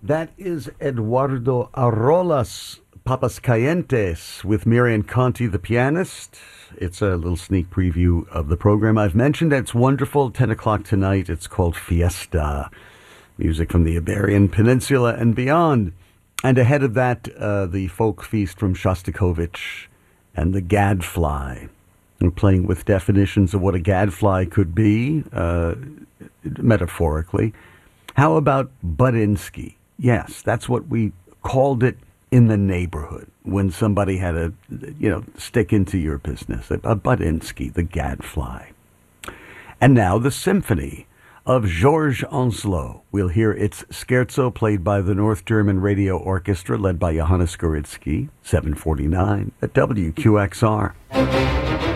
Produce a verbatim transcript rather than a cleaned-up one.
That is Eduardo Arolas, Papas Calientes, with Marian Conti, the pianist. It's a little sneak preview of the program I've mentioned. It's wonderful. ten o'clock tonight. It's called Fiesta. Music from the Iberian Peninsula and beyond. And ahead of that, uh, the folk feast from Shostakovich and the gadfly. We're playing with definitions of what a gadfly could be, uh, metaphorically. How about Budinsky? Yes, that's what we called it in the neighborhood when somebody had a, you know, stick into your business. A, a Budinsky, the gadfly. And now the symphony of Georges Ancelot. We'll hear its scherzo played by the North German Radio Orchestra led by Johannes Goritzky, seven forty-nine at W Q X R.